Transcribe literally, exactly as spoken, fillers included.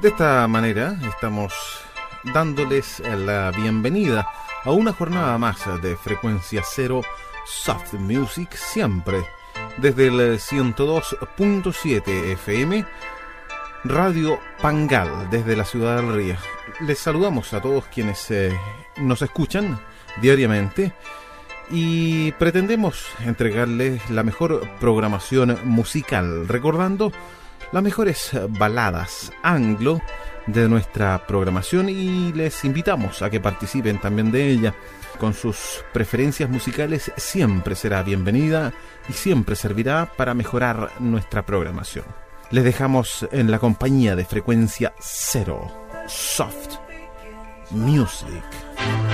De esta manera estamos dándoles la bienvenida a una jornada más de Frecuencia Cero Soft Music, siempre desde el ciento dos punto siete F M, Radio Pangal, desde la ciudad del Río. Les saludamos a todos quienes eh, nos escuchan diariamente y pretendemos entregarles la mejor programación musical, recordando las mejores baladas anglo de nuestra programación, y les invitamos a que participen también de ella. Con sus preferencias musicales siempre será bienvenida y siempre servirá para mejorar nuestra programación. Les dejamos en la compañía de Frecuencia Cero Soft Music.